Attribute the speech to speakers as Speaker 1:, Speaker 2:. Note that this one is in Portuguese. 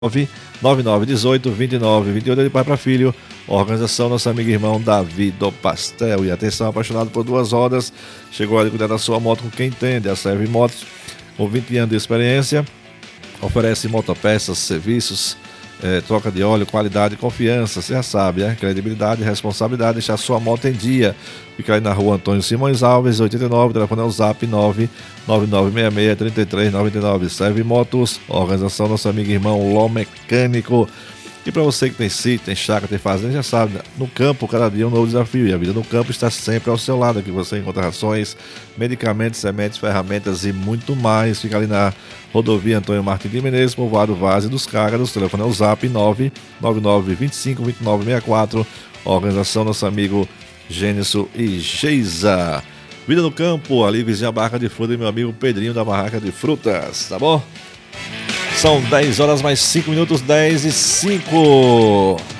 Speaker 1: 9918-2928 de pai para filho. Organização nosso amigo e irmão Davi do Pastel. E atenção, apaixonado por duas rodas, chegou a cuidar da sua moto com quem entende. A Serve Motos, com 20 anos de experiência, oferece motopeças, serviços, troca de óleo, qualidade e confiança. Você já sabe, credibilidade e responsabilidade, deixar sua moto em dia. Fica aí na rua Antônio Simões Alves, 89, telefone é o zap 99966-3399. Serve Motos, organização nosso amigo e irmão Ló Mecânico. E para você que tem sítio, tem chácara, tem fazenda, já sabe, no campo cada dia é um novo desafio. E a vida no campo está sempre ao seu lado. Aqui você encontra rações, medicamentos, sementes, ferramentas e muito mais. Fica ali na rodovia Antônio Martins de Menezes, povoado Várzea dos Cágados. Telefone é o zap 999252964. Organização nosso amigo Gênesis e Geisa. Vida no campo, ali vizinha a barraca de fruta e meu amigo Pedrinho da barraca de frutas, tá bom? São 10 horas mais 5 minutos, 10 e 5.